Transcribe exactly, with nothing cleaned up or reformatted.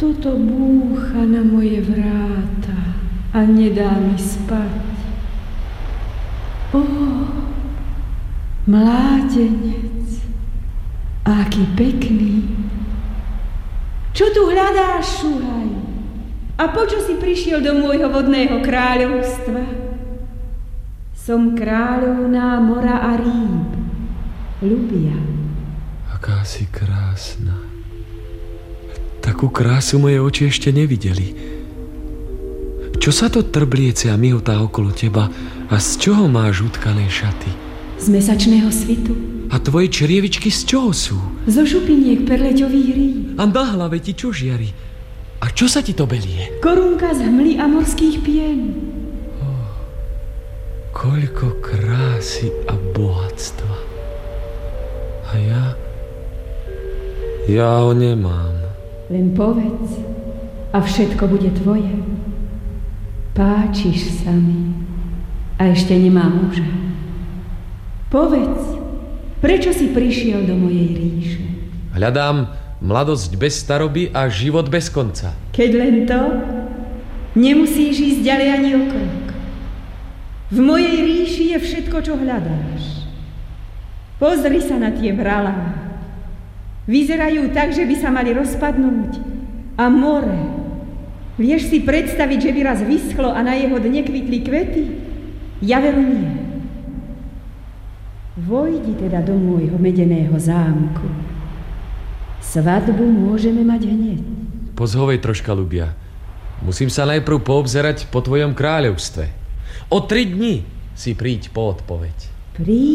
Toto búcha na moje vráta a nedá mi spať. Ó, mládenec, aký pekný. Čo tu hľadáš, šuhaj? A počo si prišiel do môjho vodného kráľovstva? Som kráľovná mora a rýb, Ľubia. Aká si krásna. Takú krásu moje oči ešte nevideli. Čo sa to trbliece a mihotá okolo teba a z čoho máš utkané šaty? Z mesačného svitu. A tvoje črievičky z čoho sú? Zo šupiniek perleťových rýb. A na hlave ti čo žiari? A čo sa ti to belie? Korunka z hmly a morských pien. Oh, koľko krásy a bohatstva. A ja... Ja ho nemám. Len povedz a všetko bude tvoje. Páčiš sa mi a ešte nemám muža. Povedz, prečo si prišiel do mojej ríše? Hľadám mladosť bez staroby a život bez konca. Keď len to, nemusíš ísť ďalej ani o krok. V mojej ríši je všetko, čo hľadáš. Pozri sa na tie vralá. Vyzerajú tak, že by sa mali rozpadnúť. A more. Vieš si predstaviť, že by raz vyschlo a na jeho dne kvitli kvety? Ja veru nie. Vojdi teda do môjho medeného zámku. Svadbu môžeme mať hneď. Pozhovej troška, Ľubia. Musím sa najprv poobzerať po tvojom kráľovstve. O tri dni si príď po odpoveď. Príď.